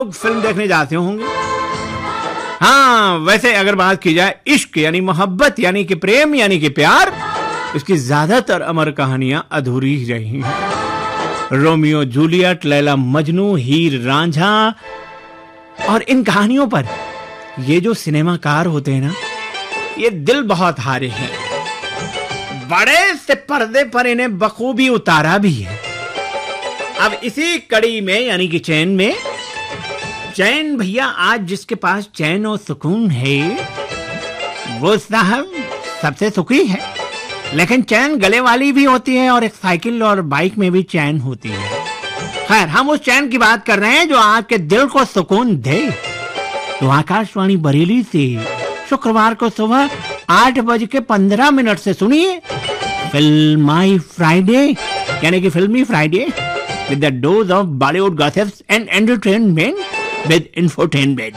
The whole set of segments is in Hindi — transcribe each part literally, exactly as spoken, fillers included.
फिल्म देखने जाते होंगे। हाँ, वैसे अगर बात की जाए इश्क यानी मोहब्बत यानी कि प्रेम यानी कि प्यार, इसकी ज्यादातर अमर कहानियां अधूरी ही रही हैं। रोमियो जूलियट, लैला मजनू, हीर रांझा, और इन कहानियों पर ये जो सिनेमाकार होते हैं ना, ये दिल बहुत हारे हैं। बड़े से पर्दे पर इन्हें बखूबी उतारा भी है। अब इसी कड़ी में यानी कि चैन में, चैन भैया आज जिसके पास चैन और सुकून है वो साहब सबसे सुखी है। लेकिन चैन गले वाली भी होती है और एक साइकिल और बाइक में भी चैन होती है। खैर, हम उस चैन की बात कर रहे हैं जो आपके दिल को सुकून दे। तो आकाशवाणी बरेली से शुक्रवार को सुबह आठ बज के पंद्रह मिनट से सुनिए फिल्माई फ्राइडे यानी कि फिल्मी Friday with the dose of Bollywood gossips and entertainment with infotainment.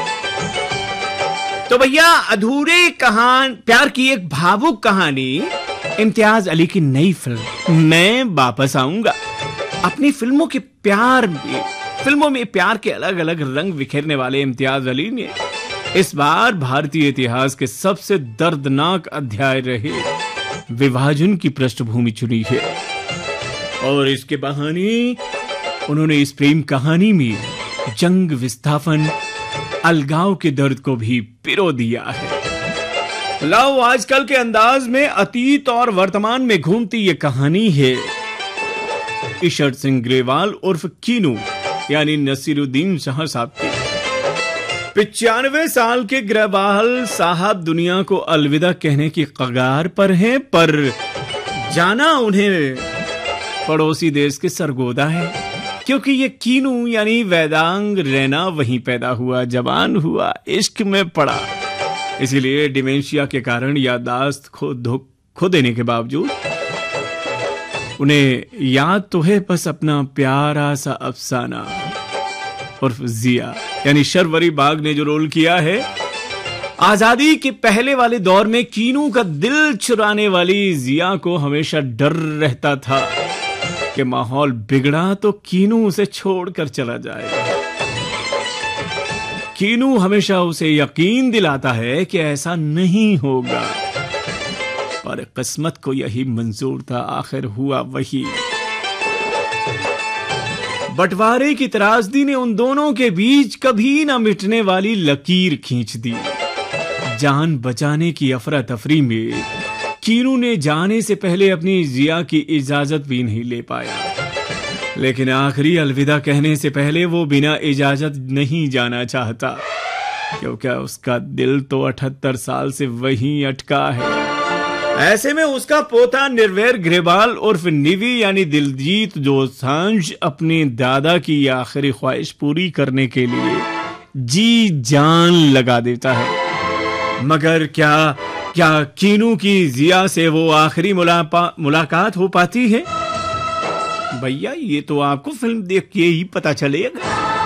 तो भैया, अधूरे कहानी प्यार की एक भावुक कहानी, इम्तियाज अली की नई फिल्म मैं वापस आऊंगा। अपनी फिल्मों के प्यार में फिल्मों में प्यार के अलग अलग रंग बिखेरने वाले इम्तियाज अली ने इस बार भारतीय इतिहास के सबसे दर्दनाक अध्याय रहे विभाजन की पृष्ठभूमि चुनी है। और इसके बहाने उन्होंने इस प्रेम कहानी में जंग, विस्थापन, अलगाव के दर्द को भी पिरो दिया है। लाओ, आजकल के अंदाज में अतीत और वर्तमान में घूमती ये कहानी है ईशर सिंह ग्रेवाल उर्फ कीनू यानी नसीरुद्दीन शाह साहब की। पिचानवे साल के ग्रेवाल साहब दुनिया को अलविदा कहने की कगार पर हैं, पर जाना उन्हें पड़ोसी देश के सरगोदा है, क्योंकि ये कीनू यानी वेदांग रैना वहीं पैदा हुआ, जवान हुआ, इश्क में पड़ा। इसीलिए डिमेंशिया के कारण याददाश्त खो खो देने के बावजूद उन्हें याद तो है बस अपना प्यारा सा अफसाना उर्फ जिया। यानी शर्वरी बाग ने जो रोल किया है, आजादी के पहले वाले दौर में कीनू का दिल चुराने वाली जिया को हमेशा डर रहता था कि माहौल बिगड़ा तो कीनू उसे छोड़कर चला जाएगा। कीनू हमेशा उसे यकीन दिलाता है कि ऐसा नहीं होगा, पर किस्मत को यही मंजूर था, आखिर हुआ वही। बंटवारे की त्रासदी ने उन दोनों के बीच कभी न मिटने वाली लकीर खींच दी। जान बचाने की अफरा तफरी में कीनू ने जाने से पहले अपनी जिया की इजाजत भी नहीं ले पाया, लेकिन आखिरी अलविदा कहने से पहले वो बिना इजाजत नहीं जाना चाहता, क्योंकि उसका दिल तो अठहत्तर साल से वहीं अटका है। ऐसे में उसका पोता निर्वैर ग्रेवाल उर्फ निवी यानी दिलजीत दोसांझ अपने दादा की आखिरी ख्वाहिश पूरी करने के लिए जी जान लगा देता है। मगर क्या क्या कीनू की जिया से वो आखिरी मुलाकात हो पाती है? भैया, ये तो आपको फिल्म देख के ही पता चलेगा।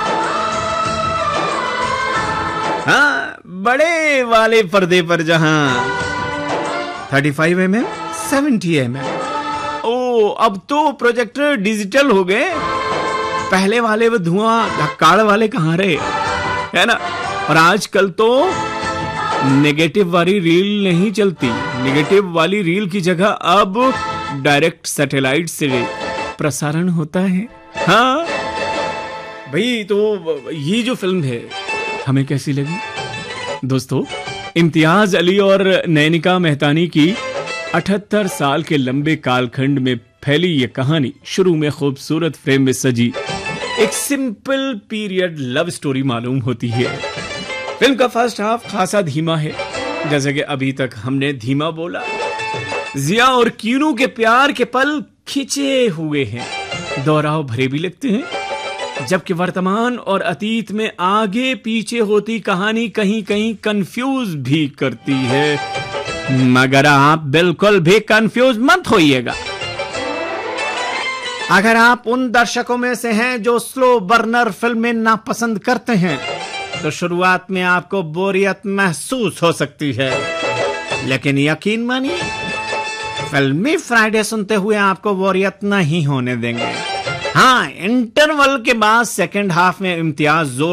हाँ, बड़े वाले पर्दे पर जहां पैंतीस एम एम, सत्तर एम एम, ओ अब तो प्रोजेक्टर डिजिटल हो गए। पहले वाले वो धुआं धक्काड़ वाले कहां रहे, है ना। और आजकल तो नेगेटिव वाली रील नहीं चलती। नेगेटिव वाली रील की जगह अब डायरेक्ट सैटेलाइट से प्रसारण होता है। हाँ भाई, तो ये जो फिल्म है हमें कैसी लगी दोस्तों? इम्तियाज अली और नैनिका मेहतानी की अठहत्तर साल के लंबे कालखंड में फैली ये कहानी शुरू में खूबसूरत फ्रेम में सजी एक सिंपल पीरियड लव स्टोरी मालूम होती है। फिल्म का फर्स्ट हाफ खासा धीमा है, जैसे कि अभी तक हमने धीमा बोला। जिया और कीनू के प्यार के पल खिंचे हुए हैं, दोहराव भरे भी लगते हैं, जबकि वर्तमान और अतीत में आगे पीछे होती कहानी कहीं कहीं कंफ्यूज भी करती है। मगर आप बिल्कुल भी कंफ्यूज मत होइएगा। अगर आप उन दर्शकों में से हैं जो स्लो बर्नर फिल्में नापसंद करते हैं, तो शुरुआत में आपको बोरियत महसूस हो सकती है, लेकिन यकीन मानिए फिल्मी फ्राइडे सुनते हुए आपको बोरियत नहीं होने देंगे। हाँ, इंटरवल के बाद सेकंड हाफ में इम्तियाज जोर